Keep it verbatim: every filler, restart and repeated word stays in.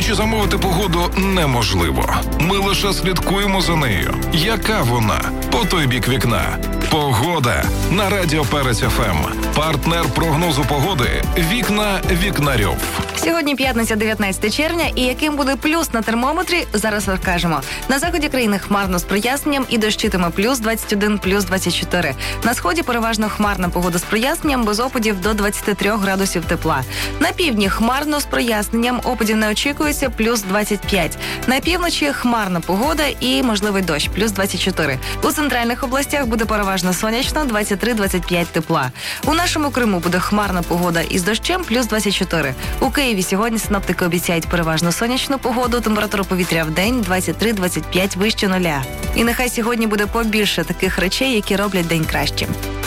Чи замовити погоду неможливо. Ми лише слідкуємо за нею. Яка вона? По той бік вікна. Погода на Радіо Перець еф ем. Партнер прогнозу погоди «Вікна Вікнарьов». Сьогодні п'ятниця, дев'ятнадцяте червня, і яким буде плюс на термометрі, зараз розкажемо. На заході країни хмарно з проясненням і дощитиме плюс двадцять один, плюс двадцять чотири. На сході переважно хмарна погода з проясненням, без опадів до двадцять три градусів тепла. На півдні хмарно з проясненням, опадів не очікується, плюс двадцять п'ять. На півночі хмарна погода і можливий дощ, плюс двадцять чотири. У центральних областях буде переважно сонячно, двадцять три - двадцять п'ять тепла. У нашому Криму буде хмарна погода із дощем, плюс двадцять чотири. У Києві сьогодні синоптики обіцяють переважно сонячну погоду, температура повітря в день двадцять три - двадцять п'ять вище нуля. І нехай сьогодні буде побільше таких речей, які роблять день кращим.